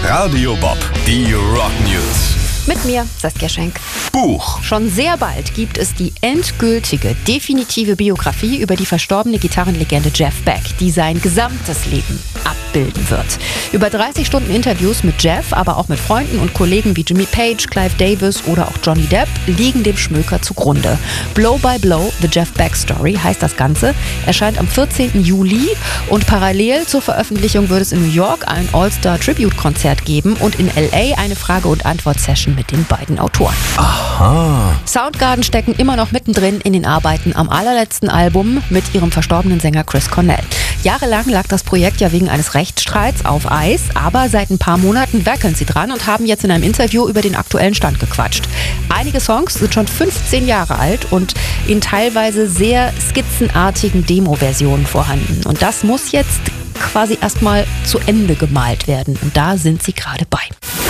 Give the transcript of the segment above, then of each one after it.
Radio Bob, die Rock News. Mit mir, Saskia Schenk. Buch. Schon sehr bald gibt es die endgültige, definitive Biografie über die verstorbene Gitarrenlegende Jeff Beck, die sein gesamtes Leben abbilden wird. Über 30 Stunden Interviews mit Jeff, aber auch mit Freunden und Kollegen wie Jimmy Page, Clive Davis oder auch Johnny Depp liegen dem Schmöker zugrunde. Blow by Blow, The Jeff Beck Story heißt das Ganze, erscheint am 14. Juli und parallel zur Veröffentlichung wird es in New York ein All-Star-Tribute-Konzert geben und in L.A. eine Frage- und Antwort-Session mit den beiden Autoren. Aha. Soundgarden stecken immer noch mittendrin in den Arbeiten am allerletzten Album mit ihrem verstorbenen Sänger Chris Cornell. Jahrelang lag das Projekt ja wegen eines Rechtsstreits auf Eis, aber seit ein paar Monaten werkeln sie dran und haben jetzt in einem Interview über den aktuellen Stand gequatscht. Einige Songs sind schon 15 Jahre alt und in teilweise sehr skizzenartigen Demo-Versionen vorhanden. Und das muss jetzt quasi erstmal zu Ende gemalt werden. Und da sind sie gerade bei.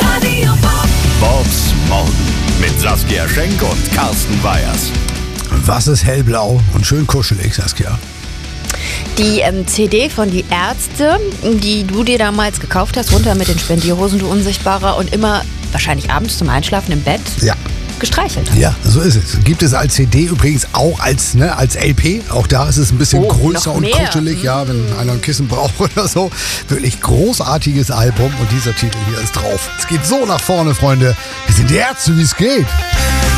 Bobs Morgen mit Saskia Schenk und Carsten Weyers. Was ist hellblau und schön kuschelig, Saskia? Die CD von Die Ärzte, die du dir damals gekauft hast, runter mit den Spendierhosen, du Unsichtbarer, und immer wahrscheinlich abends zum Einschlafen im Bett gestreichelt hast. Ja, so ist es. Gibt es als CD übrigens auch als LP. Auch da ist es ein bisschen größer und kuschelig, ja, wenn einer ein Kissen braucht oder so. Wirklich großartiges Album und dieser Titel hier ist drauf. Es geht so nach vorne, Freunde. Wir sind die Ärzte, wie es geht.